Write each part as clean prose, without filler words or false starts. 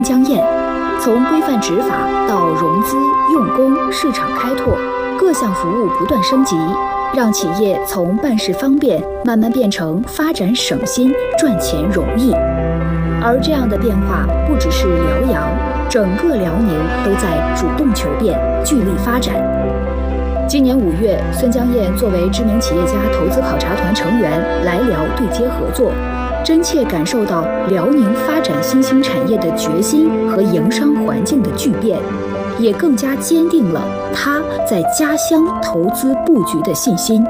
江堰，从规范执法到融资、用工、市场开拓，各项服务不断升级，让企业从办事方便慢慢变成发展省心、赚钱容易。而这样的变化不只是辽阳，整个辽宁都在主动求变、聚力发展。今年5月，孙江堰作为知名企业家投资考察团成员来辽对接合作，真切感受到辽宁发展新兴产业的决心和营商环境的巨变，也更加坚定了他在家乡投资布局的信心。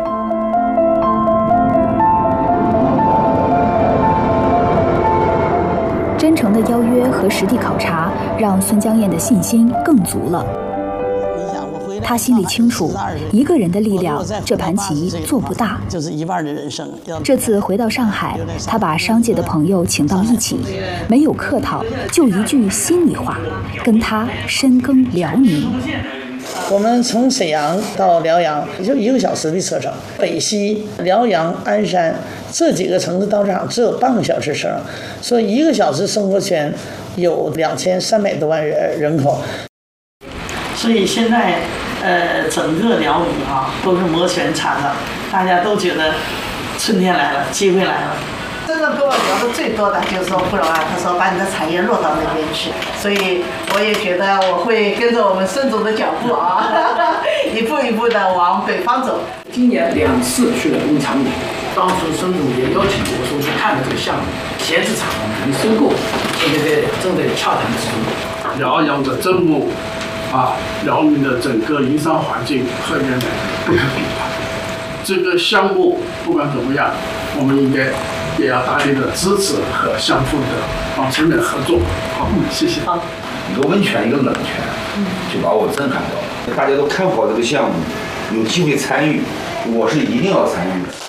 真诚的邀约和实地考察，让孙江堰的信心更足了。他心里清楚，一个人的力量，这盘棋做不大。 就是1万的人生。 这次回到上海，他把商界的朋友请到一起，没有客套，就一句心里话，跟他深耕辽宁。 我们从沈阳到辽阳也就1个小时的车程，北西、辽阳、鞍山这几个城市到这儿只有半个小时车，所以1个小时生活圈有2300多万人口。所以现在整个辽宁都是摩拳擦掌，大家都觉得春天来了，机会来了。 真正跟我聊的最多的就是说不容啊，他说把你的产业落到那边去，所以我也觉得我会跟着我们孙总的脚步一步一步的往北方走。 今年2次去了工厂里，当时孙总也邀请我说去看了这个项目，闲置厂肯定收购，现在正在洽谈之中。 辽阳的政务辽宁的整个营商环境和原来不可比吧。这个项目不管怎么样，我们应该也要大力的支持和相互的往前面合作。好，谢谢。 一个温泉，一个冷泉，就把我震撼到了。大家都看好这个项目，有机会参与，我是一定要参与的。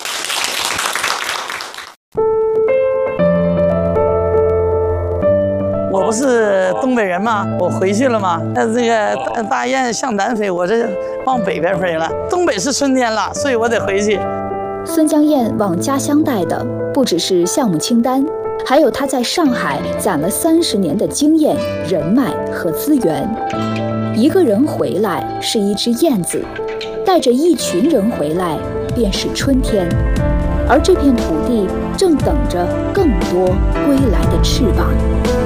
我不是东北人吗？我回去了吗？这个大雁向南飞，我这往北边飞了。东北是春天了，所以我得回去。 孙江堰往家乡带的不只是项目清单，还有他在上海攒了30年的经验、人脉和资源。一个人回来是一只燕子，带着一群人回来便是春天。而这片土地正等着更多归来的翅膀。